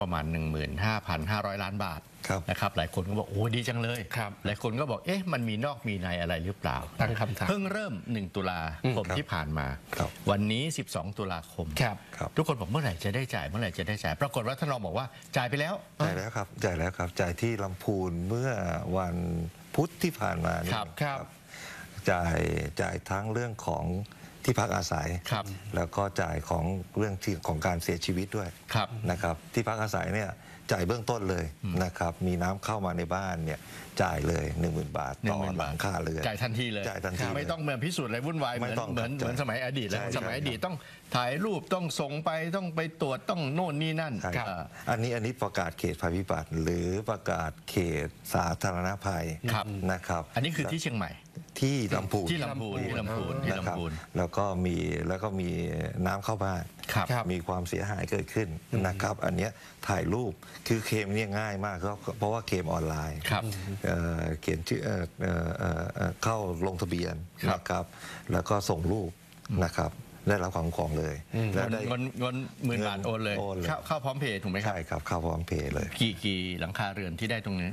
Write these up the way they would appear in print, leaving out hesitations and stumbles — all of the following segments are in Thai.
ประมาณ 15,500 ล้านบาทนะครับหลายคนก็บอกโอ้ดีจังเลยหลายคนก็บอกเอ๊ะมันมีนอกมีในอะไรหรือเปล่าตั้งคำถามเพิ่งเริ่ม1 ตุลาคมที่ผ่านมาวันนี้12 ตุลาคมทุกคนบอกเมื่อไหร่จะได้จ่ายเมื่อไหร่จะได้จ่ายปรากฏว่าท่านรองบอกว่าจ่ายไปแล้วครับจ่ายแล้วครับจ่ายที่ลำพูนเมื่อวันพุธที่ผ่านมาจ่ายทั้งเรื่องของที่พักอาศัยแล้วก็จ่ายของเรื่องของการเสียชีวิตด้วยนะครับที่พักอาศัยเนี่ยจ่ายเบื้องต้นเลยนะครับมีน้ำเข้ามาในบ้านเนี่ยจ่ายเลย 10,000 บาทต่อหลังคาเรือนจ่ายทันทีเลยไม่ต้องเหมือนพิสูจน์อะไรวุ่นวายเหมือนสมัยอดีตแล้วสมัยอดีตต้องถ่ายรูปต้องส่งไปต้องไปตรวจต้องโน่นนี่นั่นอันนี้ประกาศเขตภัยพิบัติหรือประกาศเขตสาธารณภัยนะครับอันนี้คือที่เชียงใหม่ที่ลำพูนแล้วก็มีน้ำเข้าบ้านมีความเสียหายเกิดขึ้นนะครับอันนี้ถ่ายรูปคือเคมเนี่ยง่ายมากเพราะว่าเคมออนไลน์เขียนชื่อเข้าลงทะเบียนนะครับแล้วก็ส่งรูปนะครับได้รับความคุ้มครองเลยแล้วได้เงิน10,000 บาทโอนเลยเข้าพร้อมเพย์ถูกไหมครับใช่ครับเข้าพร้อมเพย์เลยกี่หลังคาเรือนที่ได้ตรงนี้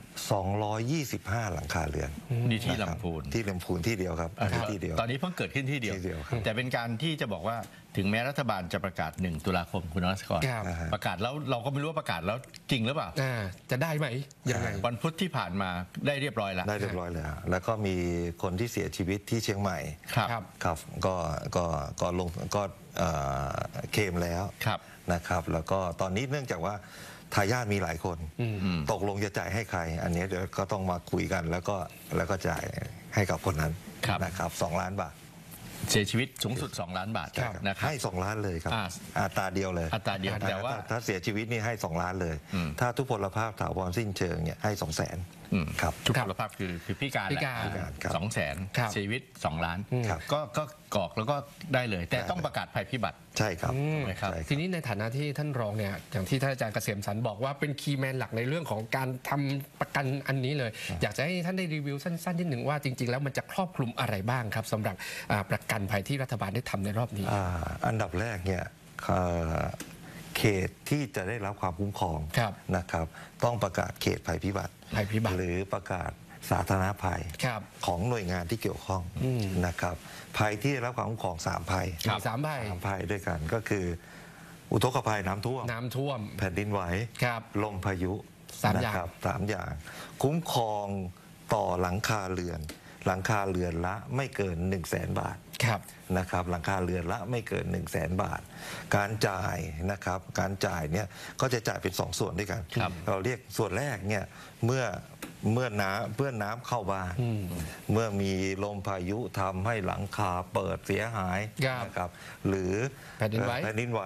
225หลังคาเรือนนี่ที่ลำพูนที่เดียวครับที่เดียวตอนนี้เพิ่งเกิดขึ้นที่เดียวแต่เป็นการที่จะบอกว่าถึงแม้รัฐบาลจะประกาศ1 ตุลาคมคุณรัชกรประกาศแล้วเราก็ไม่รู้ว่าประกาศแล้วจริงหรือเปล่าจะได้ไหมยังไงวันพุธที่ผ่านมาได้เรียบร้อยแล้วแล้วก็มีคนที่เสียชีวิตที่เชียงใหม่ครับก็ลงก็เคลมแล้วนะครับแล้วก็ตอนนี้เนื่องจากว่าทายาทมีหลายคนตกลงจะจ่ายให้ใครอันนี้เดี๋ยวก็ต้องมาคุยกันแล้วก็จ่ายให้กับคนนั้นนะครับ2 ล้านบาทเสียชีวิตสูงสุด2 ล้านบาทนะครับให้2 ล้านเลยครับอัตราเดียวเลยแต่ว่าถ้าเสียชีวิตนี่ให้2 ล้านเลยถ้าทุพพลภาพถาวรสิ้นเชิงเนี่ยให้200,000ครับทุพพลภาพคือพิการ200,000เสียชีวิต2 ล้านก็กรอกแล้วก็ได้เลยแต่ต้องประกาศภัยพิบัติใช่ครับทีนี้ในฐานะที่ท่านรองเนี่ยอย่างที่ท่านอาจารย์เกษมสรรบอกว่าเป็นคีย์แมนหลักในเรื่องของการทำประกันอันนี้เลยอยากจะให้ท่านได้รีวิวสั้นๆนิดหนึ่งว่าจริงๆแล้วมันจะครอบคลุมอะไรบ้างครับสำหรับประกันภัยที่รัฐบาลได้ทำในรอบนี้อันดับแรกเนี่ยเขตที่จะได้รับความคุ้มครองนะครับต้องประกาศเขตภัยพิบัติหรือประกาศสาธารณภัยของหน่วยงานที่เกี่ยวข้องนะครับภัยที่ได้รับความคุ้มครอง3 ภัยด้วยกันก็คืออุทกภัยน้ำท่วมแผ่นดินไหวลมพายุ3 อย่างคุ้มครองต่อหลังคาเรือนละไม่เกิน100,000 บาทนะครับหลังคาเรือนละไม่เกิน100,000 บาทการจ่ายนะครับการจ่ายเนี่ยก็จะจ่ายเป็น2 ส่วนด้วยกันเราเรียกส่วนแรกเนี่ยเมื่อน้ำเข้าบ้านเมื่อมีลมพายุทำให้หลังคาเปิดเสียหายนะครับหรือแผ่นดินไหว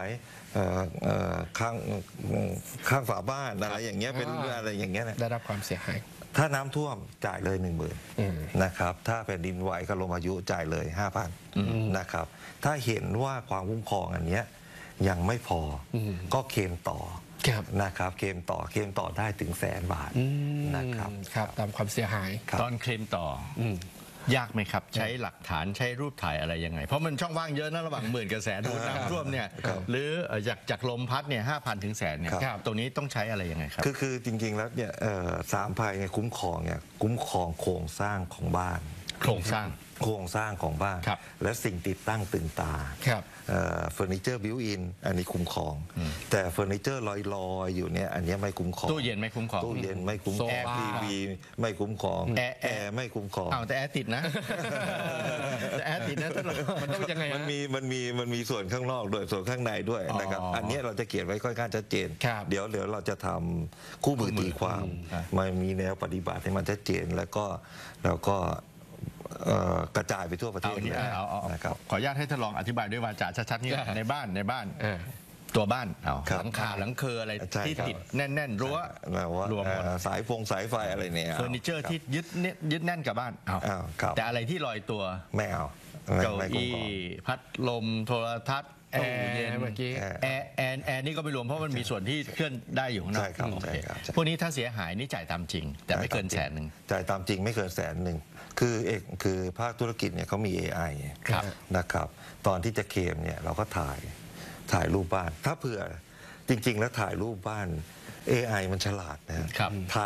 ข้างฝาบ้านอะไรอย่างเงี้ยเป็นอะไรอย่างเงี้ยได้รับความเสียหายถ้าน้ำท่วมจ่ายเลย10,000นะครับถ้าแผ่นดินไหวกับลมพายุจ่ายเลย 5,000นะครับถ้าเห็นว่าความคุ้มครองอันเนี้ยยังไม่พอก็เคลมต่อนะครับเคลมต่อได้ถึง100,000 บาทนะครับตามความเสียหายตอนเคลมต่อยากไหมครับใช้หลักฐานใช้รูปถ่ายอะไรยังไงเพราะมันช่องว่างเยอะนะระหว่าง10,000 กับ100,000น้ำท่วมเนี่ยหรือจากลมพัดเนี่ย5,000 ถึง100,000เนี่ยตรงนี้ต้องใช้อะไรยังไงครับคือจริงๆแล้วเนี่ย3 ภัยเนี่ยคุ้มครองโครงสร้างของบ้านโครงสร้างของบ้านและสิ่งติดตั้งตื่นตาเฟอร์นิเจอร์บิวอินอันนี้คุ้มครองแต่เฟอร์นิเจอร์ลอยอยู่เนี่ยอันนี้ไม่คุ้มครองตู้เย็นไม่คุ้มครองแอร์ทีวีไม่คุ้มครองแอร์ไม่คุ้มครองแต่แอร์ติดนะแต่แอร์ติดนะมันต้องยังไงมันมีส่วนข้างนอกด้วยส่วนข้างในด้วยนะครับอันนี้เราจะเขียนไว้ค่อนข้างชัดเจนเดี๋ยวเราจะทำคู่มือตีความมันมีแนวปฏิบัติให้มันชัดเจนแล้วก็กระจายไปทั่วประเทศนะครับขออนุญาตให้ท่านรองอธิบายด้วยวาจาชัดๆนี่ในบ้านตัวบ้านหลังคาหลังเคออะไรที่ติดแน่นๆรั้วรวมสายไฟอะไรเนี่ยเฟอร์นิเจอร์ที่ยึดแน่นกับบ้านแต่อะไรที่ลอยตัวไม่เอาเก้าอี้พัดลมโทรทัศน์แอร์เมื่อกี้แอร์นี่ก็ไม่รวมเพราะมันมีส่วนที่เคลื่อนได้อยู่ข้างนอกพวกนี้ถ้าเสียหายนี่จ่ายตามจริงแต่ไม่เกิน100,000 จ่ายตามจริงไม่เกิน100,000คือภาคธุรกิจเนี่ยเขามี AI นะครับตอนที่จะเคลมเนี่ยเราก็ถ่ายรูปบ้านถ้าเผื่อจริงๆแล้วถ่ายรูปบ้าน AI มันฉลาดนะครับ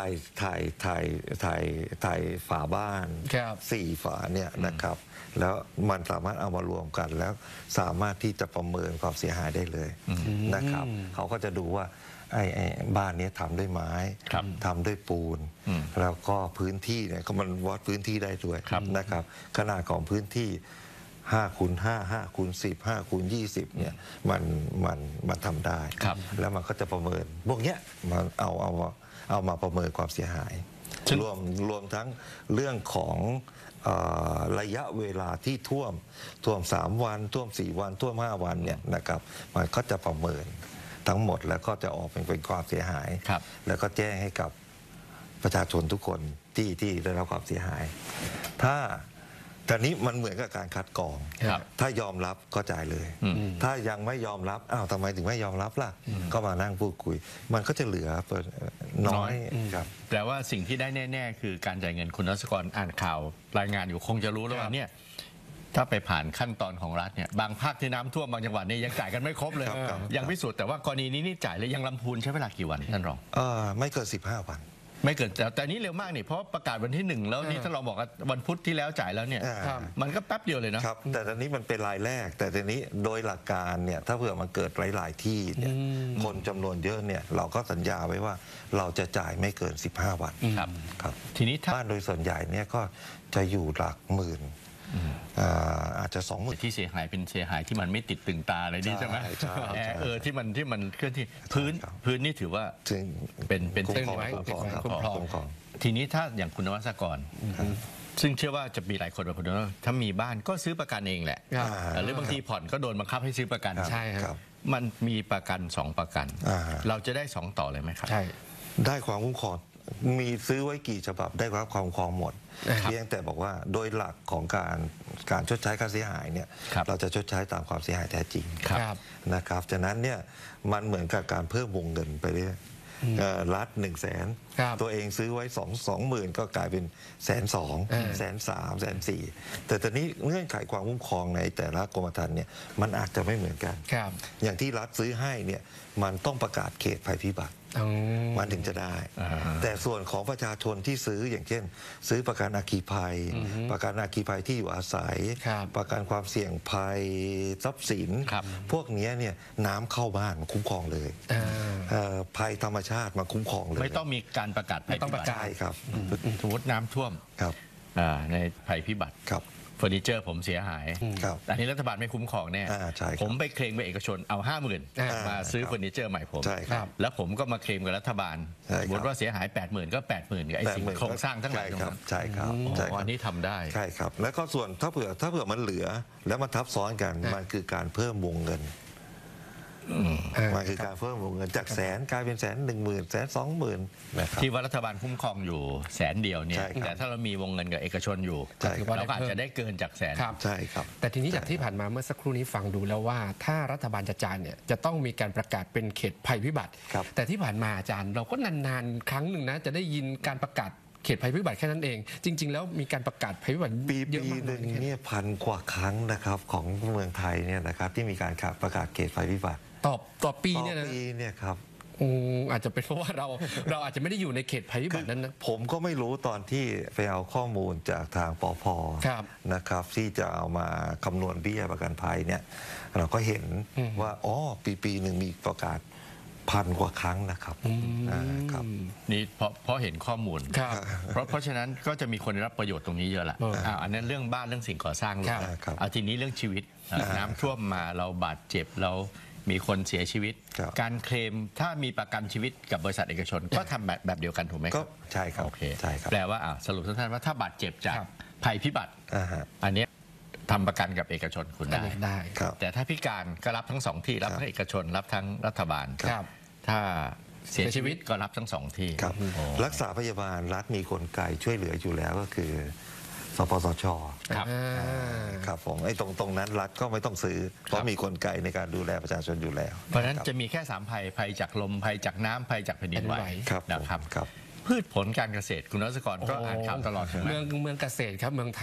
ถ่ายฝาบ้าน4 ฝาเนี่ยนะครับแล้วมันสามารถเอามารวมกันแล้วสามารถที่จะประเมินความเสียหายได้เลยนะครับเขาก็จะดูว่าไอ้บ้านนี้ทำด้วยไม้ทำด้วยปูนแล้วก็พื้นที่เนี่ยก็มันวัดพื้นที่ได้ด้วยนะครับขนาดของพื้นที่5x5 5x10 5x20เนี่ยมันทำได้แล้วมันก็จะประเมินพวกเนี้ยมันเอามาประเมินความเสียหายรวมทั้งเรื่องของระยะเวลาที่ท่วม3 วันท่วม4 วันท่วม5 วันเนี่ยนะครับมันก็จะประเมินทั้งหมดแล้วก็จะออกเป็นความเสียหายแล้วก็แจ้งให้กับประชาชนทุกคนที่ได้รับความเสียหายตอนนี้มันเหมือนกับการคัดกรองถ้ายอมรับก็จ่ายเลยถ้ายังไม่ยอมรับอ้าวทำไมถึงไม่ยอมรับล่ะก็มานั่งพูดคุยมันก็จะเหลือน้อยครับแปลว่าสิ่งที่ได้แน่ๆคือการจ่ายเงินคุณรัศกรอ่านข่าวรายงานอยู่คงจะรู้แล้วว่าเนี่ยถ้าไปผ่านขั้นตอนของรัฐเนี่ยบางภาคที่น้ำท่วมบางจังหวัดนี่ยังจ่ายกันไม่ครบเลยยังพิสูจน์แต่ว่ากรณีนี้นี่จ่ายเลยยังลำพูนใช้เวลากี่วันท่านรองไม่เกิน15 วันไม่เกิดแต่นี้เร็วมากนี่เพราะประกาศวันที่1แล้วนี่ถ้าเราบอกว่าวันพุธที่แล้วจ่ายแล้วเนี่ยมันก็แป๊บเดียวเลยนะครับแต่ตอนนี้มันเป็นรายแรกแต่ตอนนี้โดยหลักการเนี่ยถ้าเผื่อมันเกิดหลายๆที่เนี่ยคนจำนวนเยอะเนี่ยเราก็สัญญาไว้ว่าเราจะจ่ายไม่เกิน15 วันครับทีนี้บ้านโดยส่วนใหญ่เนี่ยก็จะอยู่หลักหมื่นอาจจะ20,000 ที่เสียหายเป็นเสียหายที่มันไม่ติดตึงตาอะไรนี่ใช่ไหมที่มันเคลื่อนที่พื้นนี่ถือว่าเป็นคุ้มครองทีนี้ถ้าอย่างคุณนวัศกรซึ่งเชื่อว่าจะมีหลายคนแบบคุณว่าถ้ามีบ้านก็ซื้อประกันเองแหละหรือบางทีผ่อนก็โดนบังคับให้ซื้อประกันใช่ครับมันมีประกัน2 ประกันเราจะได้2 ต่อเลยไหมครับใช่ได้ความคุ้มครองมีซื้อไว้กี่ฉบับได้รับความคุ้มครองหมดเพียงแต่บอกว่าโดยหลักของการชดใช้ค่าเสียหายเนี่ยเราจะชดใช้ตามความเสียหายแท้จริงนะครับฉะนั้นเนี่ยมันเหมือนกับการเพิ่มวงเงินไปเรื่อยรัฐ100,000ตัวเองซื้อไว้20,000ก็กลายเป็น120,000 130,000 140,000แต่ตอนนี้เงื่อนไขความคุ้มครองในแต่ละกรมธรรม์เนี่ยมันอาจจะไม่เหมือนกันอย่างที่รัฐซื้อให้เนี่ยมันต้องประกาศเขตภัยพิบัติมันถึงจะได้แต่ส่วนของประชาชนที่ซื้ออย่างเช่นซื้อประกันอัคคีภัยประกันอัคคีภัยที่อยู่อาศัยประกันความเสี่ยงภัยทรัพย์สินพวกนี้เนี่ยน้ำเข้าบ้านมาคุ้มครองเลยภัยธรรมชาติมาคุ้มครองเลยไม่ต้องมีการประกาศภัยพิบัติครับสมมติน้ำท่วมในภัยพิบัติเฟอร์นิเจอร์ผมเสียหายแต่นี้รัฐบาลไม่คุ้มครองแน่ผมไปเคลมไปเอกชนเอา50,000มาซื้อเฟอร์นิเจอร์ใหม่ผมแล้วผมก็มาเคลมกับรัฐบาลสมมติว่าเสียหาย 80,000ก็ 80,000กับไอ้สิ่งโครงสร้างทั้งหลายตรงนั้นใช่ครับอันนี้ทำได้ใช่ครับแล้วก็ส่วนถ้าเผื่อมันเหลือแล้วมันทับซ้อนกันมันคือการเพิ่มวงเงินมันคือการเพิ่มวงเงินจาก100,000กลายเป็น110,000 120,000นะครับที่ว่ารัฐบาลคุ้มครองอยู่100,000เนี่ยแต่ถ้าเรามีวงเงินกับเอกชนอยู่เราก็อาจจะได้เกินจาก100,000 ใช่ครับแต่ทีนี้จากที่ผ่านมาเมื่อสักครู่นี้ฟังดูแล้วว่าถ้ารัฐบาลจะจ่ายเนี่ยจะต้องมีการประกาศเป็นเขตภัยพิบัติแต่ที่ผ่านมาอาจารย์เราก็นานๆครั้งหนึ่งนะจะได้ยินการประกาศเขตภัยพิบัติแค่นั้นเองจริงๆแล้วมีการประกาศภัยพิบัติปีหนึ่งเนี่ย1,000 กว่าครั้งนะครับของเมืองไทยเนี่ยนะครับที่มีการประกาศเขตภัยพิบัติต่อปีเนี่ยนะครับอาจจะเป็นเพราะว่าเราอาจจะไม่ได้อยู่ในเขตภัยพิบัตินั้นนะผมก็ไม่รู้ตอนที่ไปเอาข้อมูลจากทางปภ.นะครับที่จะเอามาคำนวณเบี้ยประกันภัยเนี่ยเราก็เห็นว่าปีหนึ่งมีประกาศ1,000 กว่าครั้งนะครับนี่เพราะเห็นข้อมูลเพราะฉะนั้นก็จะมีคนได้รับประโยชน์ตรงนี้เยอะแหละอันนั้นเรื่องบ้านเรื่องสิ่งก่อสร้างเอาทีนี้เรื่องชีวิตน้ำท่วมมาเราบาดเจ็บเรามีคนเสียชีวิตการเคลมถ้ามีประกันชีวิตกับบริษัทเอกชนก็ทำแบบเดียวกันถูกไหมครับใช่ครับโอเคแปลว่าสรุปสั้นๆว่าถ้าบาดเจ็บจากภัยพิบัติอันนี้ทำประกันกับเอกชนคุณได้แต่ถ้าพิการก็รับทั้ง2ที่รับทั้งเอกชนรับทั้งรัฐบาลถ้าเสียชีวิตก็รับทั้ง2ที่รักษาพยาบาลรัฐมีกลไกช่วยเหลืออยู่แล้วก็คือสปสช.ครับผมไอ้ตรงนั้นรัฐก็ไม่ต้องซื้อเพราะมีกลไกในการดูแลประชาชนอยู่แล้วเพราะฉะนั้นจะมีแค่3ภัยจากลมภัยจากน้ำภัยจากแผ่นดินไหวนะครับพืชผลการเกษตรคุณรัศกรก็อ่านข่าวตลอดเมืองเกษตรครับเมือง